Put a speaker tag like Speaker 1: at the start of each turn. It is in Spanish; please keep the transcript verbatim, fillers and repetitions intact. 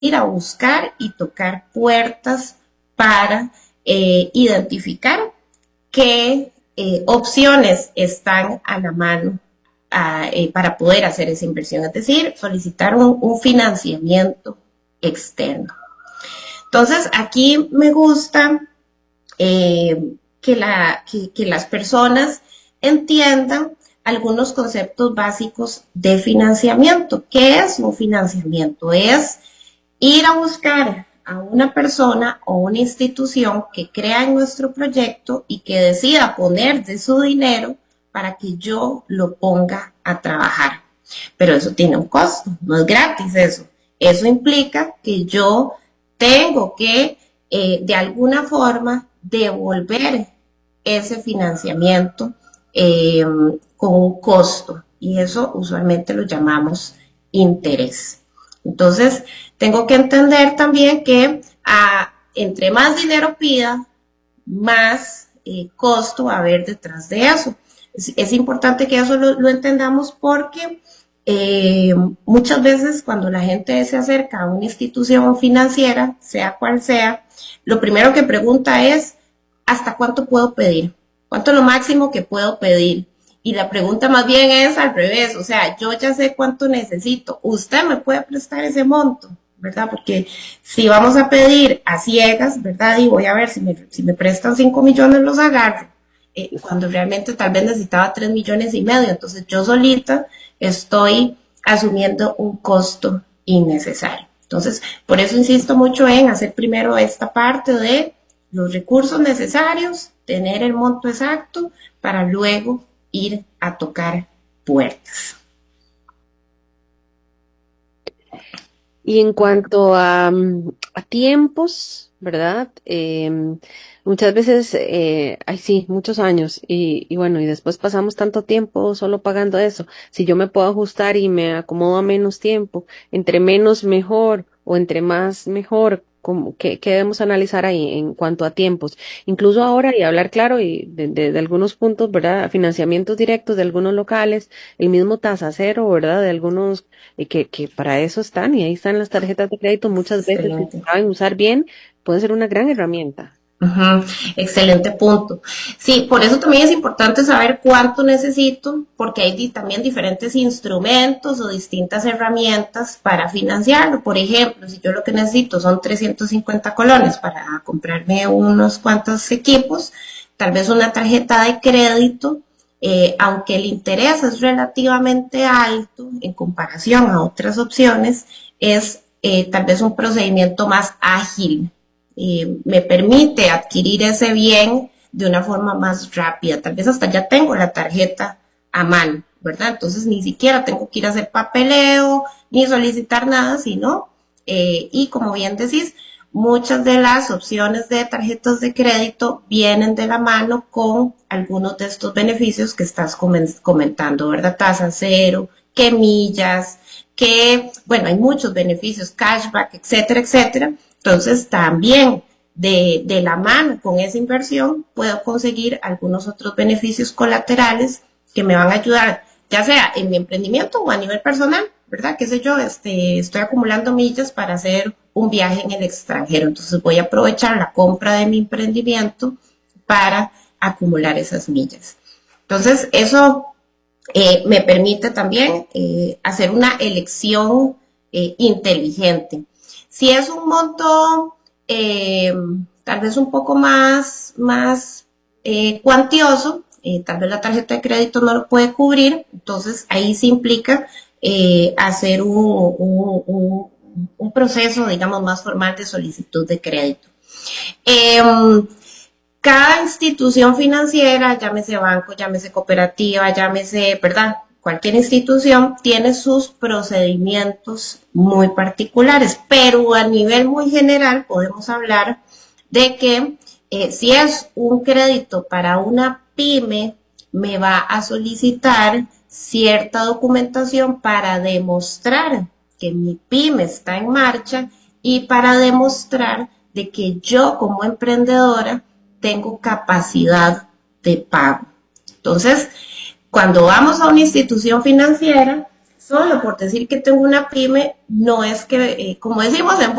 Speaker 1: ir a buscar y tocar puertas para eh, identificar qué eh, opciones están a la mano a, eh, para poder hacer esa inversión, es decir, solicitar un, un financiamiento externo. Entonces, aquí me gusta eh, que, la, que, que las personas entiendan algunos conceptos básicos de financiamiento. ¿Qué es un financiamiento? Es ir a buscar a una persona o una institución que crea en nuestro proyecto y que decida poner de su dinero para que yo lo ponga a trabajar. Pero eso tiene un costo, no es gratis eso. Eso implica que yo tengo que, eh, de alguna forma, devolver ese financiamiento eh, con un costo. Y eso usualmente lo llamamos interés. Entonces, tengo que entender también que a, entre más dinero pida, más eh, costo va a haber detrás de eso. Es, es importante que eso lo, lo entendamos porque eh, muchas veces cuando la gente se acerca a una institución financiera, sea cual sea, lo primero que pregunta es, ¿hasta cuánto puedo pedir? ¿Cuánto es lo máximo que puedo pedir? Y la pregunta más bien es al revés, o sea, yo ya sé cuánto necesito, usted me puede prestar ese monto, ¿verdad? Porque si vamos a pedir a ciegas, ¿verdad? Y voy a ver si me, si me prestan cinco millones, los agarro, eh, cuando realmente tal vez necesitaba tres millones y medio, entonces yo solita estoy asumiendo un costo innecesario. Entonces, por eso insisto mucho en hacer primero esta parte de los recursos necesarios, tener el monto exacto, para luego ir a tocar puertas.
Speaker 2: Y en cuanto a, a tiempos, ¿verdad? Eh, muchas veces, eh, ay sí, muchos años, y, y bueno, y después pasamos tanto tiempo solo pagando eso. Si yo me puedo ajustar y me acomodo a menos tiempo, entre menos mejor, o entre más mejor, como, ¿qué, qué debemos analizar ahí en cuanto a tiempos? Incluso ahora, y hablar claro, y de, de, de algunos puntos, ¿verdad? Financiamientos directos de algunos locales, el mismo tasa cero, ¿verdad? De algunos y que, que para eso están, y ahí están las tarjetas de crédito muchas veces, si se
Speaker 1: Excelente.
Speaker 2: saben usar bien, pueden ser una gran herramienta.
Speaker 1: Uh-huh. Excelente punto. Sí, por eso también es importante saber cuánto necesito, porque hay di también diferentes instrumentos o distintas herramientas para financiarlo. Por ejemplo, si yo lo que necesito son trescientos cincuenta colones para comprarme unos cuantos equipos, tal vez una tarjeta de crédito, eh, aunque el interés es relativamente alto en comparación a otras opciones, es eh, tal vez un procedimiento más ágil. Eh, me permite adquirir ese bien de una forma más rápida. Tal vez hasta ya tengo la tarjeta a mano, ¿verdad? Entonces ni siquiera tengo que ir a hacer papeleo ni solicitar nada, sino, eh, y como bien decís, muchas de las opciones de tarjetas de crédito vienen de la mano con algunos de estos beneficios que estás comentando, ¿verdad? Tasa cero, que millas, que, bueno, hay muchos beneficios, cashback, etcétera, etcétera. Entonces, también de, de la mano con esa inversión puedo conseguir algunos otros beneficios colaterales que me van a ayudar, ya sea en mi emprendimiento o a nivel personal, ¿verdad? Qué sé yo, este, estoy acumulando millas para hacer un viaje en el extranjero, entonces voy a aprovechar la compra de mi emprendimiento para acumular esas millas. Entonces, eso eh, me permite también eh, hacer una elección eh, inteligente. Si es un monto eh, tal vez un poco más, más eh, cuantioso, eh, tal vez la tarjeta de crédito no lo puede cubrir, entonces ahí sí implica eh, hacer un, un, un, un proceso, digamos, más formal de solicitud de crédito. Eh, cada institución financiera, llámese banco, llámese cooperativa, llámese, ¿verdad? Cualquier institución tiene sus procedimientos muy particulares, pero a nivel muy general podemos hablar de que eh, si es un crédito para una pyme, me va a solicitar cierta documentación para demostrar que mi pyme está en marcha y para demostrar de que yo como emprendedora tengo capacidad de pago. Entonces, cuando vamos a una institución financiera, solo por decir que tengo una pyme, no es que, eh, como decimos en